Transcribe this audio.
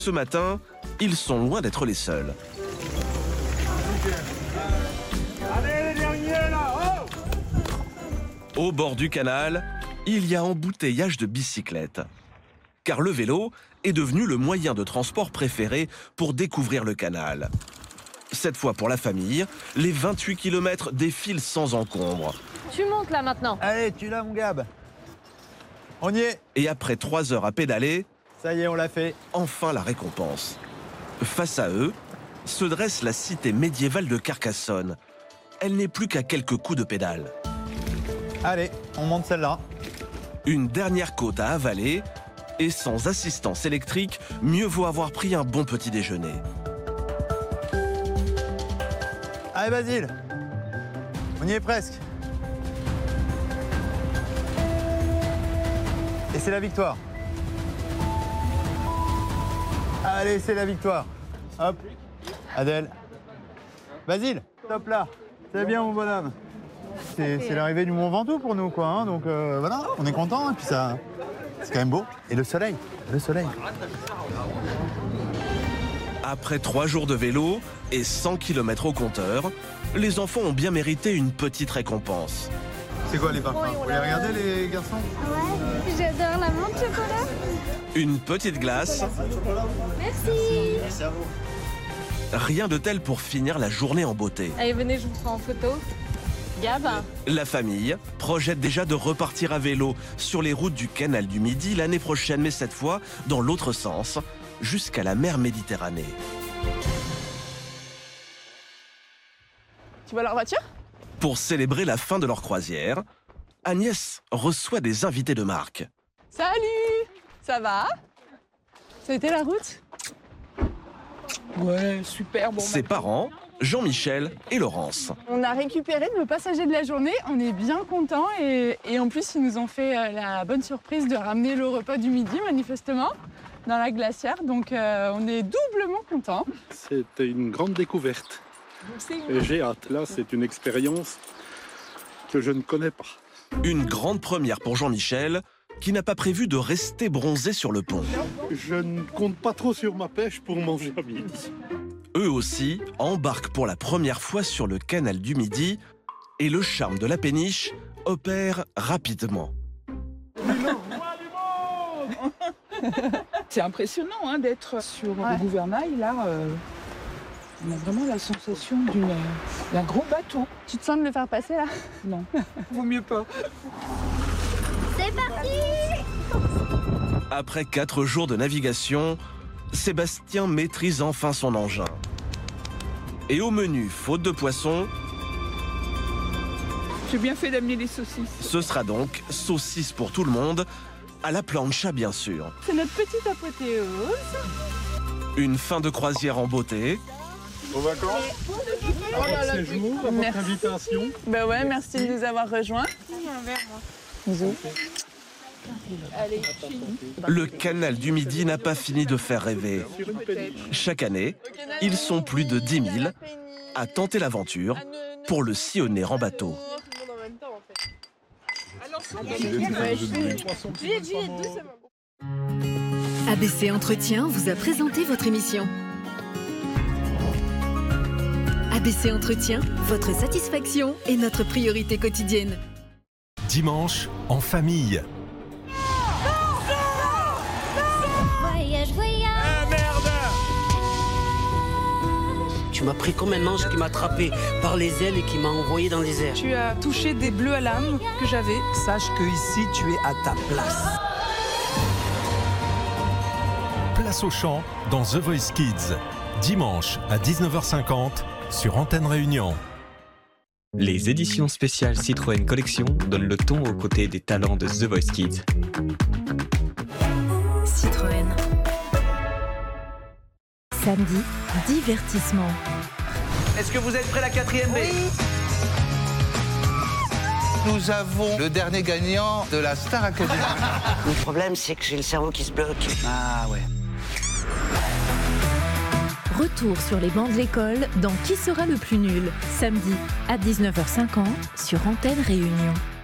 Ce matin, ils sont loin d'être les seuls. Allez les derniers là, oh! Au bord du canal, il y a embouteillage de bicyclettes. Car le vélo est devenu le moyen de transport préféré pour découvrir le canal. Cette fois pour la famille, les 28 km défilent sans encombre. Tu montes là maintenant. Allez, tu l'as mon Gab. On y est. Et après 3 heures à pédaler, Ça y est, on l'a fait. enfin la récompense. Face à eux, se dresse la cité médiévale de Carcassonne. Elle n'est plus qu'à quelques coups de pédale. Allez, on monte celle-là. Une dernière côte à avaler, et sans assistance électrique, mieux vaut avoir pris un bon petit déjeuner. Allez, Basile. On y est presque. Et c'est la victoire. Allez, c'est la victoire. Hop. Adèle. Basile, top là. C'est bien, mon bonhomme. C'est l'arrivée du Mont Ventoux pour nous, quoi. Hein. Donc voilà, on est content. Et puis ça, c'est quand même beau. Et le soleil. Le soleil. Après 3 jours de vélo et 100 km au compteur, les enfants ont bien mérité une petite récompense. C'est quoi les parfums? Vous les regardez, les garçons? Ouais, j'adore la menthe chocolat. Une petite glace, Merci. rien de tel pour finir la journée en beauté. Allez, venez, je vous prends en photo. Gab, La famille projette déjà de repartir à vélo sur les routes du canal du Midi l'année prochaine, mais cette fois dans l'autre sens, jusqu'à la mer Méditerranée. Tu vas à leur voiture? Pour célébrer la fin de leur croisière, Agnès reçoit des invités de marque. Salut! Ça va? Ça a été la route? Ouais, super. Bon, Ses parents, Jean-Michel et Laurence. on a récupéré nos passagers de la journée, on est bien contents et en plus ils nous ont fait la bonne surprise de ramener le repas du midi manifestement dans la glacière, donc on est doublement contents. C'était une grande découverte. Et j'ai hâte. Là, c'est une expérience que je ne connais pas. Une grande première pour Jean-Michel, qui n'a pas prévu de rester bronzé sur le pont. Je ne compte pas trop sur ma pêche pour manger à midi. Eux aussi embarquent pour la première fois sur le canal du Midi et le charme de la péniche opère rapidement. C'est impressionnant hein, d'être sur le gouvernail, là. On a vraiment la sensation d'un gros bateau. Tu te sens de le faire passer là? Non, vaut mieux pas. c'est parti. Après 4 jours de navigation, Sébastien maîtrise enfin son engin. Et au menu, faute de poisson, J'ai bien fait d'amener les saucisses. ce sera donc saucisse pour tout le monde, à la plancha bien sûr. C'est notre petite apothéose. Une fin de croisière en beauté, Aux vacances, séjour, à votre Merci. invitation. Bah ouais, merci de nous avoir rejoints. Bisous. le canal du Midi n'a pas fini de faire rêver. Chaque année, ils sont plus de 10 000 à tenter l'aventure pour le sillonner en bateau. ABC Entretien vous a présenté votre émission. ABC Entretien, votre satisfaction est notre priorité quotidienne. Dimanche, en famille. Voyage, voyage. Tu m'as pris comme un ange qui m'a attrapé par les ailes et qui m'a envoyé dans les airs. Tu as touché des bleus à l'âme que j'avais. Sache que ici, tu es à ta place. Place au chant dans The Voice Kids. Dimanche à 19h50 sur Antenne Réunion. Les éditions spéciales Citroën Collection donnent le ton aux côtés des talents de The Voice Kids. Citroën. Samedi, divertissement. Est-ce que vous êtes prêts, la 4e B? Nous avons le dernier gagnant de la Star Academy. Le problème, c'est que j'ai le cerveau qui se bloque. Ah ouais. Retour sur les bancs de l'école dans Qui sera le plus nul? Samedi à 19h50 sur Antenne Réunion.